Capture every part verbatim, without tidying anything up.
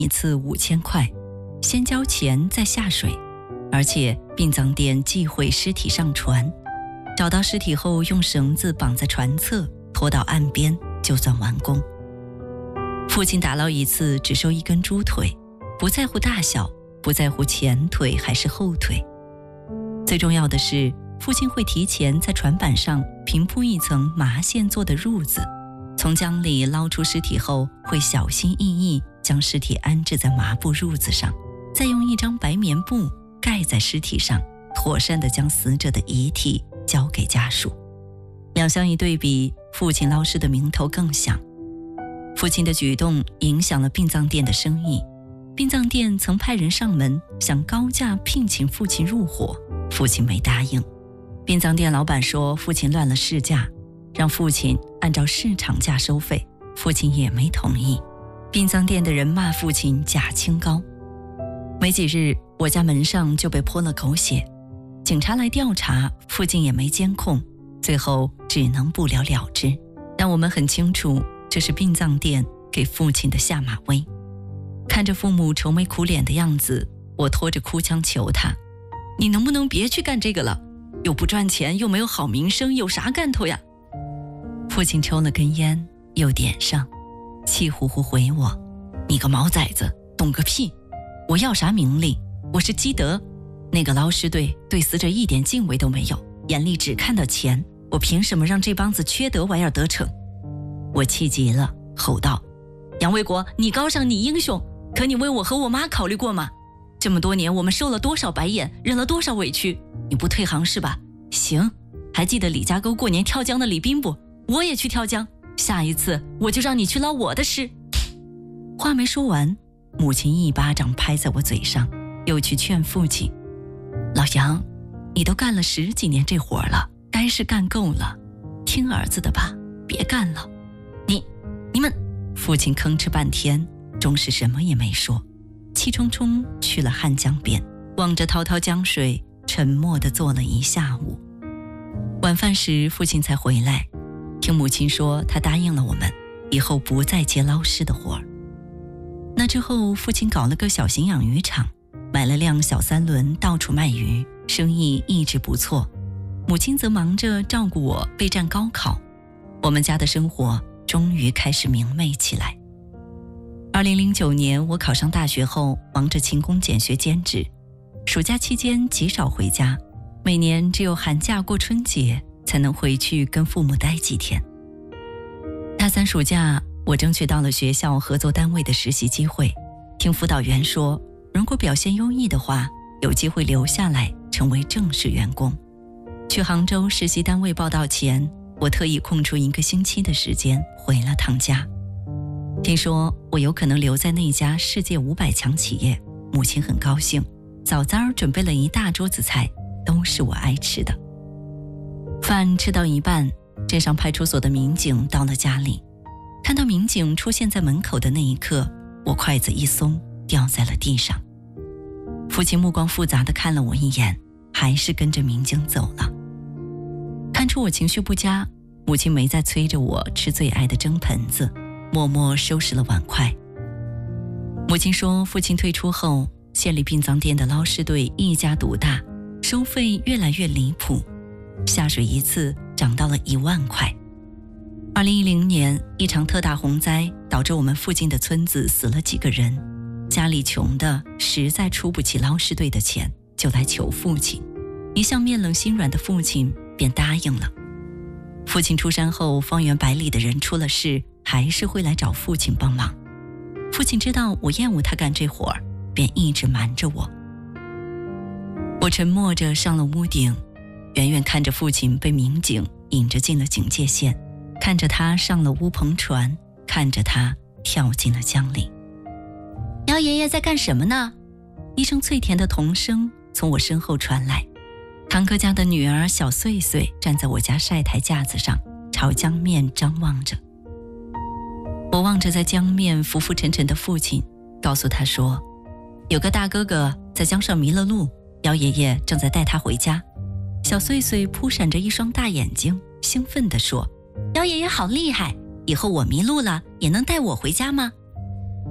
一次五千块，先交钱再下水，而且殡葬店忌讳尸体上船，找到尸体后用绳子绑在船侧，拖到岸边就算完工。父亲打捞一次只收一根猪腿，不在乎大小，不在乎前腿还是后腿。最重要的是，父亲会提前在船板上平铺一层麻线做的褥子，从江里捞出尸体后，会小心翼翼将尸体安置在麻布褥子上，再用一张白棉布盖在尸体上，妥善地将死者的遗体交给家属。两相一对比，父亲捞尸的名头更响。父亲的举动影响了殡葬店的生意，殡葬店曾派人上门想高价聘请父亲入伙，父亲没答应。殡葬店老板说父亲乱了市价，让父亲按照市场价收费，父亲也没同意。殡葬店的人骂父亲假清高。没几日，我家门上就被泼了狗血，警察来调查，附近也没监控，最后只能不了了之。但我们很清楚，这是殡葬店给父亲的下马威。看着父母愁眉苦脸的样子，我拖着哭腔求他：你能不能别去干这个了？又不赚钱，又没有好名声，有啥干头呀？父亲抽了根烟，又点上，气呼呼回我：你个毛崽子，懂个屁！我要啥名利？我是积德。那个捞尸队对死者一点敬畏都没有，眼里只看到钱，我凭什么让这帮子缺德玩意儿得逞？我气急了，吼道：杨卫国，你高尚，你英雄，可你为我和我妈考虑过吗？这么多年我们受了多少白眼，忍了多少委屈，你不退行是吧？行，还记得李家沟过年跳江的李斌不？我也去跳江，下一次我就让你去捞我的尸。话没说完，母亲一巴掌拍在我嘴上，又去劝父亲：老杨，你都干了十几年这活了，该是干够了，听儿子的吧，别干了。你你们父亲吭哧半天，终是什么也没说，气冲冲去了汉江边，望着滔滔江水，沉默地坐了一下午。晚饭时父亲才回来，听母亲说他答应了我们，以后不再接捞尸的活儿。那之后父亲搞了个小型养鱼场，买了辆小三轮到处卖鱼，生意一直不错。母亲则忙着照顾我备战高考，我们家的生活终于开始明媚起来。二零零九年我考上大学后，忙着勤工俭学兼职，暑假期间极少回家，每年只有寒假过春节才能回去跟父母待几天。大三暑假，我争取到了学校合作单位的实习机会，听辅导员说，如果表现优异的话，有机会留下来成为正式员工。去杭州实习单位报到前，我特意空出一个星期的时间回了趟家。听说我有可能留在那家世界五百强企业，母亲很高兴，早早准备了一大桌子菜，都是我爱吃的。饭吃到一半，镇上派出所的民警到了家里，看到民警出现在门口的那一刻，我筷子一松，掉在了地上。父亲目光复杂地看了我一眼，还是跟着民警走了。看出我情绪不佳，母亲没再催着我吃最爱的蒸盆子，默默收拾了碗筷。母亲说，父亲退出后，县里殡葬店的捞尸队一家独大，收费越来越离谱，下水一次涨到了一万块。二零一零年，一场特大洪灾导致我们附近的村子死了几个人，家里穷的实在出不起捞尸队的钱，就来求父亲。一向面冷心软的父亲便答应了。父亲出山后，方圆百里的人出了事，还是会来找父亲帮忙。父亲知道我厌恶他干这活儿，便一直瞒着我。我沉默着上了屋顶，远远看着父亲被民警引着进了警戒线，看着他上了乌篷船，看着他跳进了江里。姚爷爷在干什么呢？一声脆甜的童声从我身后传来。堂哥家的女儿小碎碎站在我家晒台架子上，朝江面张望着。我望着在江面浮浮沉沉的父亲，告诉他说，有个大哥哥在江上迷了路，姚爷爷正在带他回家。小碎碎扑闪着一双大眼睛，兴奋地说，姚爷爷好厉害，以后我迷路了也能带我回家吗？我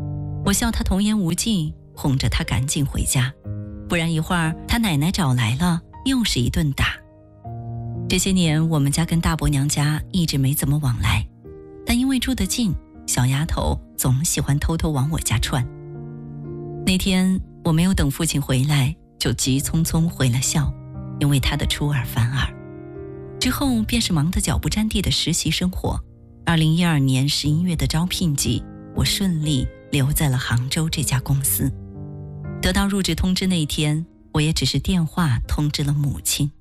我笑他童言无忌，哄着他赶紧回家，不然一会儿他奶奶找来了，又是一顿打。这些年我们家跟大伯娘家一直没怎么往来，但因为住得近，小丫头总喜欢偷偷往我家窜。那天我没有等父亲回来，就急匆匆回了校，因为他的出尔反尔。之后便是忙得脚不沾地的实习生活。二零一二年十一月的招聘季，我顺利留在了杭州这家公司。得到入职通知那天，我也只是电话通知了母亲。